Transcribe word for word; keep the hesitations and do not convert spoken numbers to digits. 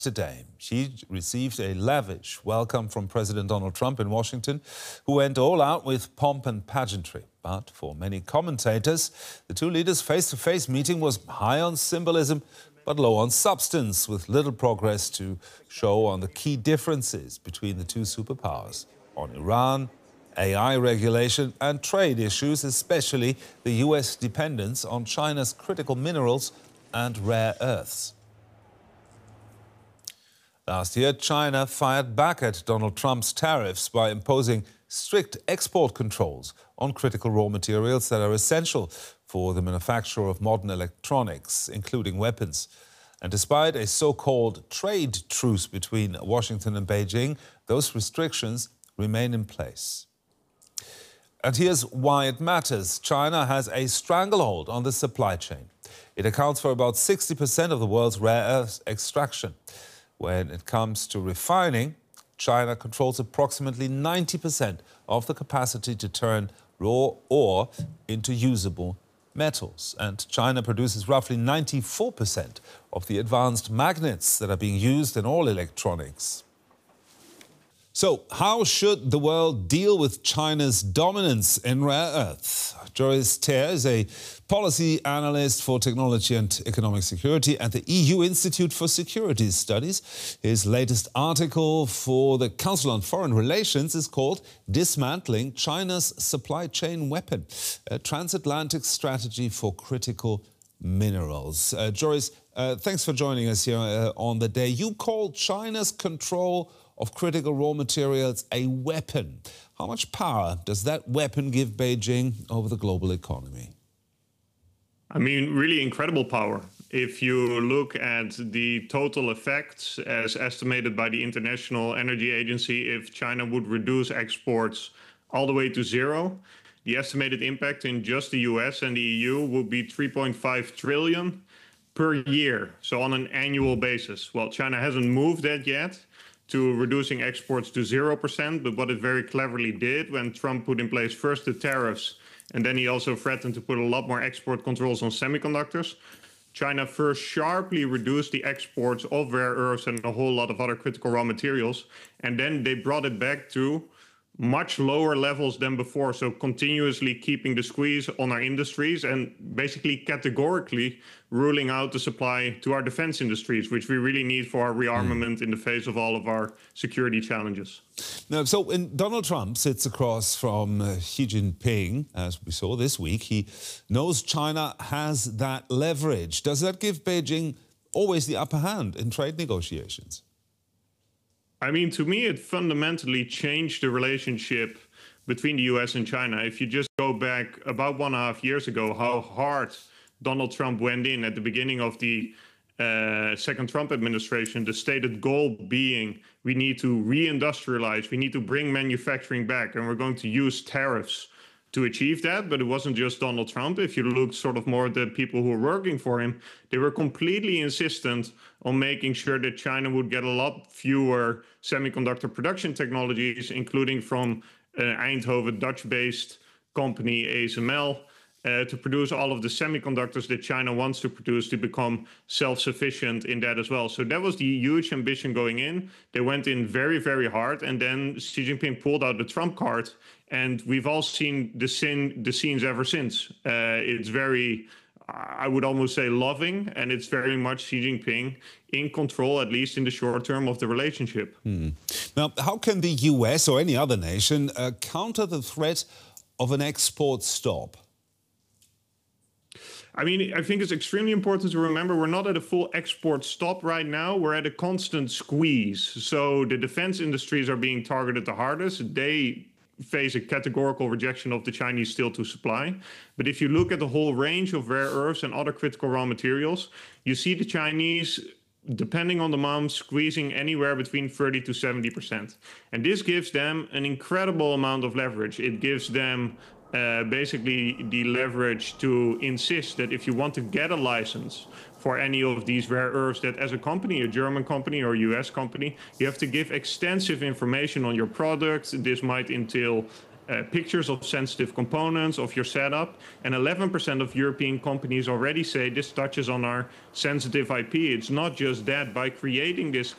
Today, she received a lavish welcome from President Donald Trump in Washington, who went all out with pomp and pageantry. But for many commentators, the two leaders' face-to-face meeting was high on symbolism, but low on substance, with little progress to show on the key differences between the two superpowers on Iran, A I regulation and trade issues, especially the U S dependence on China's critical minerals and rare earths. Last year, China fired back at Donald Trump's tariffs by imposing strict export controls on critical raw materials that are essential for the manufacture of modern electronics, including weapons. And despite a so-called trade truce between Washington and Beijing, those restrictions remain in place. And here's why it matters. China has a stranglehold on the supply chain. It accounts for about sixty percent of the world's rare earth extraction. When it comes to refining, China controls approximately ninety percent of the capacity to turn raw ore into usable metals. And China produces roughly ninety-four percent of the advanced magnets that are being used in all electronics. So, how should the world deal with China's dominance in rare earths? Joris Ter is a policy analyst for technology and economic security at the E U Institute for Security Studies. His latest article for the Council on Foreign Relations is called Dismantling China's Supply Chain Weapon, a transatlantic strategy for critical minerals. Uh, Joris, uh, thanks for joining us here uh, on the day. You call China's control of critical raw materials a weapon. How much power does that weapon give Beijing over the global economy? I mean, really incredible power. If you look at the total effects as estimated by the International Energy Agency, if China would reduce exports all the way to zero, the estimated impact in just the U S and the E U would be three point five trillion per year, so on an annual basis. Well, China hasn't moved that yet to reducing exports to zero percent, but what it very cleverly did when Trump put in place first the tariffs, and then he also threatened to put a lot more export controls on semiconductors, China first sharply reduced the exports of rare earths and a whole lot of other critical raw materials, and then they brought it back to much lower levels than before, so continuously keeping the squeeze on our industries and basically categorically ruling out the supply to our defense industries, which we really need for our rearmament mm. in the face of all of our security challenges. Now, so when Donald Trump sits across from uh, Xi Jinping, as we saw this week, he knows China has that leverage. Does that give Beijing always the upper hand in trade negotiations? I mean, to me, it fundamentally changed the relationship between the U S and China. If you just go back about one and a half years ago, how hard Donald Trump went in at the beginning of the uh, second Trump administration, the stated goal being we need to reindustrialize, we need to bring manufacturing back, and we're going to use tariffs to achieve that. But it wasn't just Donald Trump. If you look sort of more at the people who were working for him, they were completely insistent on making sure that China would get a lot fewer semiconductor production technologies, including from uh, Eindhoven, Dutch-based company A S M L, uh, to produce all of the semiconductors that China wants to produce to become self-sufficient in that as well. So that was the huge ambition going in. They went in very, very hard, and then Xi Jinping pulled out the Trump card, and we've all seen the, sin, the scenes ever since. Uh, it's very, I would almost say, loving, and it's very much Xi Jinping in control, at least in the short term, of the relationship. Hmm. Now, how can the U S or any other nation uh, counter the threat of an export stop? I mean, I think it's extremely important to remember we're not at a full export stop right now. We're at a constant squeeze. So the defense industries are being targeted the hardest. They face a categorical rejection of the Chinese steel to supply. But if you look at the whole range of rare earths and other critical raw materials, you see the Chinese, depending on the month, squeezing anywhere between thirty to seventy percent. And this gives them an incredible amount of leverage. It gives them uh, basically the leverage to insist that if you want to get a license for any of these rare earths, that as a company, a German company or a U S company, you have to give extensive information on your product. This might entail uh, pictures of sensitive components of your setup. And eleven percent of European companies already say this touches on our sensitive I P. It's not just that. By creating this